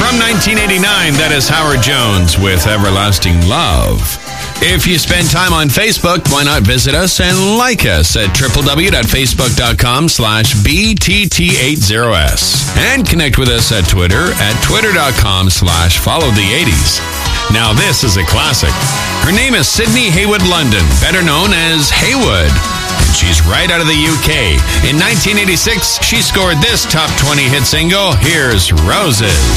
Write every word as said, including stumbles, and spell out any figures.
From nineteen eighty-nine, that is Howard Jones with Everlasting Love. If you spend time on Facebook, why not visit us and like us at w w w dot facebook dot com slash b t t eighty s. And connect with us at Twitter at twitter dot com slash follow the eighties. Now this is a classic. Her name is Sydney Haywood London, better known as Haywood. And she's right out of the U K. In nineteen eighty-six, she scored this top twenty hit single, Here's Roses.